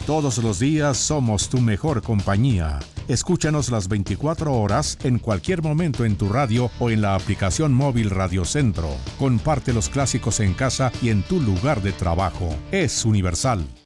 Todos los días somos tu mejor compañía. Escúchanos las 24 horas en cualquier momento en tu radio o en la aplicación móvil Radio Centro. Comparte los clásicos en casa y en tu lugar de trabajo. Es Universal.